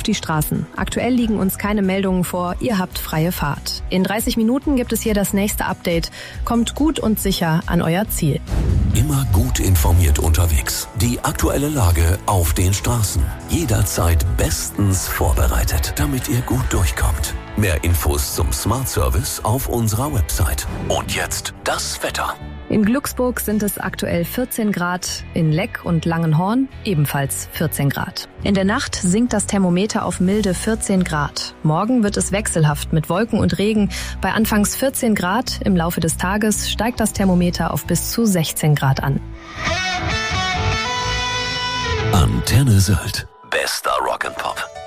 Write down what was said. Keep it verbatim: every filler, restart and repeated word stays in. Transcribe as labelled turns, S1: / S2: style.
S1: die Straßen. Aktuell liegen uns keine Meldungen vor, ihr habt freie Fahrt. In dreißig Minuten gibt es hier das nächste Update. Kommt gut und sicher an euer Ziel.
S2: Immer gut informiert unterwegs. Die aktuelle Lage auf den Straßen. Jederzeit bestens vorbereitet, damit ihr gut durchkommt. Mehr Infos zum Smart Service auf unserer Website. Und jetzt das Wetter.
S1: In Glücksburg sind es aktuell vierzehn Grad, in Leck und Langenhorn ebenfalls vierzehn Grad. In der Nacht sinkt das Thermometer auf milde vierzehn Grad. Morgen wird es wechselhaft mit Wolken und Regen. Bei anfangs vierzehn Grad, im Laufe des Tages steigt das Thermometer auf bis zu sechzehn Grad an.
S2: Antenne Sylt. Bester Rock'n'Pop.